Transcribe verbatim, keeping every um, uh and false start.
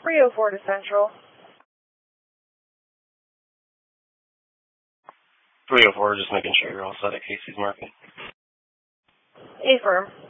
three oh four to Central. three oh four, just making sure you're all set at Casey's Market. Affirm.